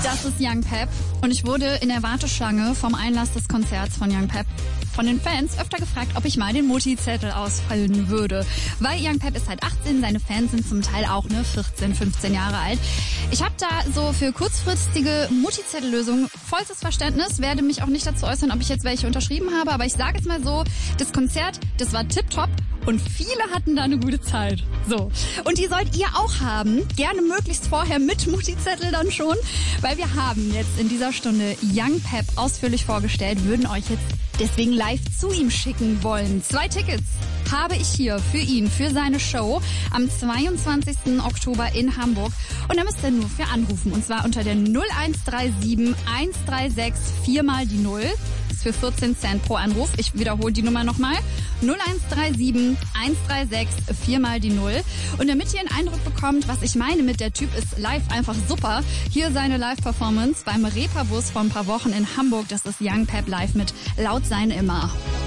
Das ist Young Pep und ich wurde in der Warteschlange vom Einlass des Konzerts von Young Pep von den Fans öfter gefragt, ob ich mal den Mutti-Zettel ausfüllen würde. Weil Young Pep ist halt 18, seine Fans sind zum Teil auch 14, 15 Jahre alt. Ich habe da so für kurzfristige Mutti-Zettel-Lösungen vollstes Verständnis, werde mich auch nicht dazu äußern, ob ich jetzt welche unterschrieben habe, aber ich sage jetzt mal so, das Konzert, das war tipptopp. Und viele hatten da eine gute Zeit. So. Und die sollt ihr auch haben. Gerne möglichst vorher mit Mutti-Zettel dann schon. Weil wir haben jetzt in dieser Stunde Young Pep ausführlich vorgestellt, würden euch jetzt deswegen live zu ihm schicken wollen. 2 Tickets habe ich hier für ihn, für seine Show am 22. Oktober in Hamburg. Und da müsst ihr nur für anrufen. Und zwar unter der 0137 136 4 mal die 0. Für 14 Cent pro Anruf. Ich wiederhole die Nummer nochmal. 0137 136 4 mal die 0. Und damit ihr einen Eindruck bekommt, was ich meine mit der Typ ist live einfach super, hier seine Live-Performance beim Reeperbus vor ein paar Wochen in Hamburg. Das ist Young Pep live mit Laut sein immer.